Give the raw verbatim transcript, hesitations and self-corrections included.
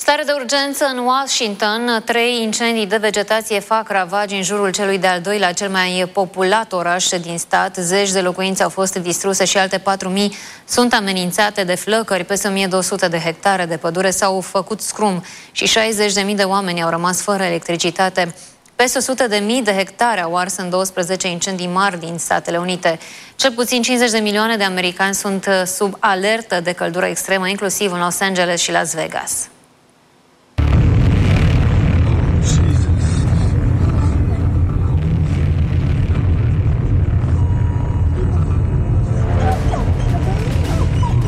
Stare de urgență în Washington. Trei incendii de vegetație fac ravagi în jurul celui de-al doilea, cel mai populat oraș din stat. Zeci de locuințe au fost distruse și alte patru mii sunt amenințate de flăcări. Peste o mie două sute de hectare de pădure s-au făcut scrum și șaizeci de mii de oameni au rămas fără electricitate. Peste o sută de mii de hectare au ars în douăsprezece incendii mari din Statele Unite. Cel puțin cincizeci de milioane de americani sunt sub alertă de căldură extremă, inclusiv în Los Angeles și Las Vegas.